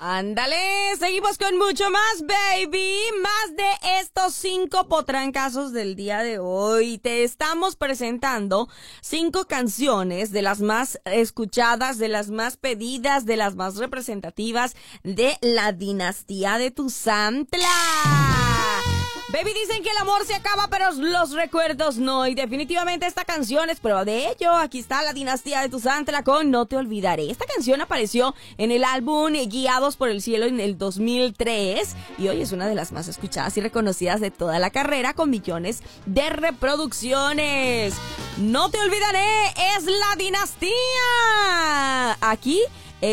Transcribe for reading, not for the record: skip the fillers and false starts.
Ándale, seguimos con mucho más, baby. Más de estos 5 potrancazos del día de hoy. Te estamos presentando 5 canciones de las más escuchadas, de las más pedidas, de las más representativas de la dinastía de Tuzantla. Baby, dicen que el amor se acaba, pero los recuerdos no. Y definitivamente esta canción es prueba de ello. Aquí está la dinastía de Tuzantla con No Te Olvidaré. Esta canción apareció en el álbum Guiados por el Cielo en el 2003. Y hoy es una de las más escuchadas y reconocidas de toda la carrera, con millones de reproducciones. No Te Olvidaré es la dinastía. Aquí